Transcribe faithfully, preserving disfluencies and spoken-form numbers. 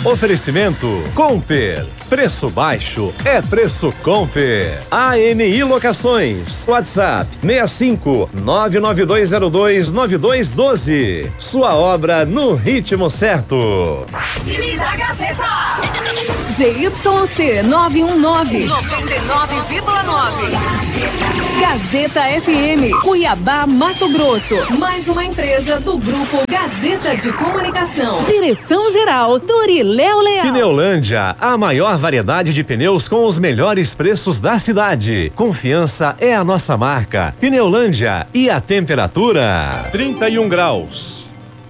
Oferecimento Comper. Preço baixo é preço Comper. A M I Locações. WhatsApp seis cinco nove nove dois zero dois nove dois um dois. Sua obra no ritmo certo. Time da Gazeta. Z Y C nove um nove, noventa e nove vírgula nove. Gazeta F M, Cuiabá, Mato Grosso. Mais uma empresa do Grupo Gazeta de Comunicação. Direção-geral, Doriléu Leal. Pneulândia, a maior variedade de pneus com os melhores preços da cidade. Confiança é a nossa marca. Pneulândia, e a temperatura? trinta e um graus.